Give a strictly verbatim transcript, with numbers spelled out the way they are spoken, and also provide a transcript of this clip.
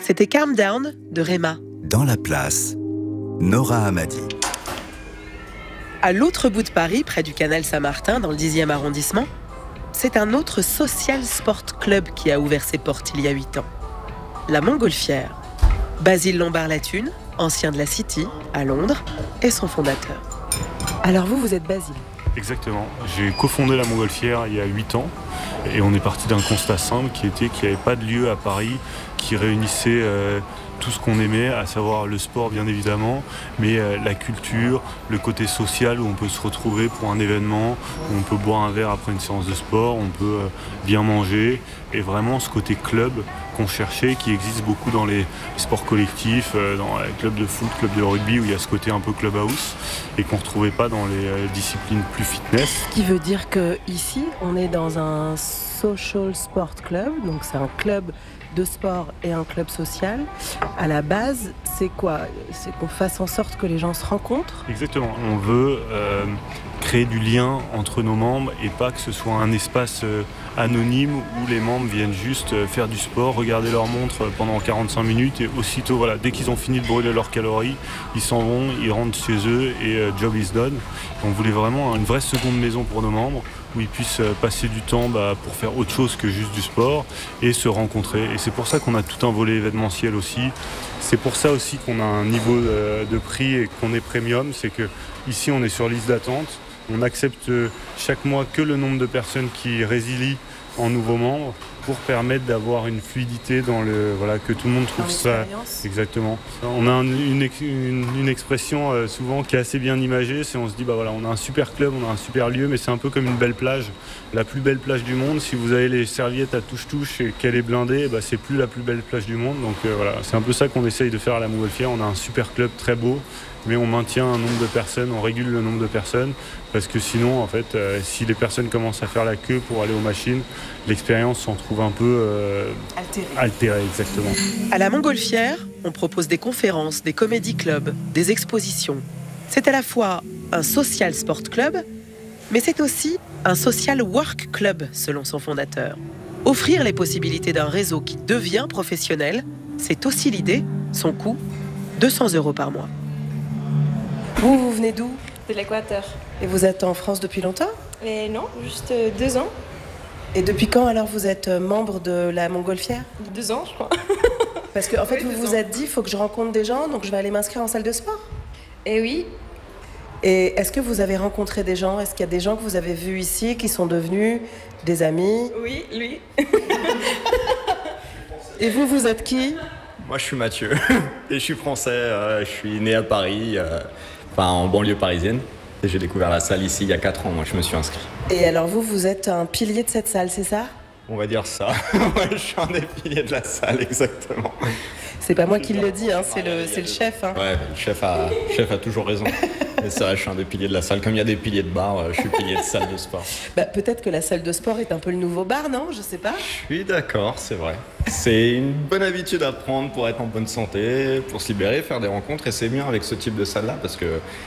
C'était Calm Down de Rema. Dans la place, Nora Hamadi. À l'autre bout de Paris, près du canal Saint-Martin, dans le dixième arrondissement, c'est un autre social sport club qui a ouvert ses portes il y a huit ans. La Montgolfière. Basile Lombard-Latune, ancien de la City, à Londres, est son fondateur. Alors vous, vous êtes Basile. Exactement. J'ai cofondé la Montgolfière il y a huit ans et on est parti d'un constat simple qui était qu'il n'y avait pas de lieu à Paris qui réunissait euh, tout ce qu'on aimait, à savoir le sport bien évidemment, mais euh, la culture, le côté social où on peut se retrouver pour un événement, où on peut boire un verre après une séance de sport, on peut euh, bien manger, et vraiment ce côté club qu'on cherchait, qui existe beaucoup dans les sports collectifs, euh, dans les clubs de foot, clubs de rugby, où il y a ce côté un peu clubhouse, et qu'on ne retrouvait pas dans les euh, disciplines plus fitness. Ce qui veut dire qu'ici, on est dans un social sport club, donc c'est un club de sport et un club social. À la base, c'est quoi ? C'est qu'on fasse en sorte que les gens se rencontrent ? Exactement. On veut euh, créer du lien entre nos membres et pas que ce soit un espace euh, anonyme où les membres viennent juste euh, faire du sport, regarder leur montre pendant quarante-cinq minutes et aussitôt, voilà, dès qu'ils ont fini de brûler leurs calories, ils s'en vont, ils rentrent chez eux et euh, job is done. On voulait vraiment une vraie seconde maison pour nos membres où ils puissent passer du temps bah, pour faire autre chose que juste du sport et se rencontrer. Et c'est pour ça qu'on a tout un volet événementiel aussi. C'est pour ça aussi qu'on a un niveau de, de prix et qu'on est premium. C'est que ici on est sur liste d'attente. On accepte chaque mois que le nombre de personnes qui résilient en nouveaux membres pour permettre d'avoir une fluidité dans le voilà que tout le monde trouve ça exactement. On a un, une, une, une expression euh, souvent qui est assez bien imagée, c'est on se dit bah voilà on a un super club, on a un super lieu, mais c'est un peu comme une belle plage, la plus belle plage du monde. Si vous avez les serviettes à touche-touche et qu'elle est blindée, bah, c'est plus la plus belle plage du monde. Donc euh, voilà, c'est un peu ça qu'on essaye de faire à la Montgolfière. On a un super club très beau, mais on maintient un nombre de personnes, on régule le nombre de personnes, parce que sinon, en fait, euh, si les personnes commencent à faire la queue pour aller aux machines, l'expérience s'en trouve un peu euh, altérée. altérée. Exactement. À la Montgolfière, on propose des conférences, des comédie clubs, des expositions. C'est à la fois un social sport club, mais c'est aussi un social work club, selon son fondateur. Offrir les possibilités d'un réseau qui devient professionnel, c'est aussi l'idée. Son coût, deux cents euros par mois. Vous, vous venez d'où ? De l'Équateur. Et vous êtes en France depuis longtemps ? Et non, juste euh, deux ans. Et depuis quand alors vous êtes membre de la Montgolfière ? Deux ans, je crois. Parce qu'en fait, oui, vous vous ans. êtes dit, il faut que je rencontre des gens, donc je vais aller m'inscrire en salle de sport. Et oui. Et est-ce que vous avez rencontré des gens ? Est-ce qu'il y a des gens que vous avez vus ici qui sont devenus des amis ? Oui, lui. Et vous, vous êtes qui ? Moi, je suis Mathieu et je suis français. Euh, je suis né à Paris, euh, enfin en banlieue parisienne. Et j'ai découvert la salle ici il y a quatre ans. Moi, je me suis inscrit. Et alors vous, vous êtes un pilier de cette salle, c'est ça ? On va dire ça. Ouais, je suis un des piliers de la salle, exactement. C'est pas moi qui le dis, hein, c'est, le, c'est le chef. Hein. Ouais, le chef a, le chef a toujours raison. Et c'est vrai, je suis un des piliers de la salle. Comme il y a des piliers de bar, je suis pilier de salle de sport. Bah, peut-être que la salle de sport est un peu le nouveau bar, non ? Je sais pas. Je suis d'accord, c'est vrai. C'est une bonne habitude à prendre pour être en bonne santé, pour se libérer, faire des rencontres. Et c'est bien avec ce type de salle-là parce que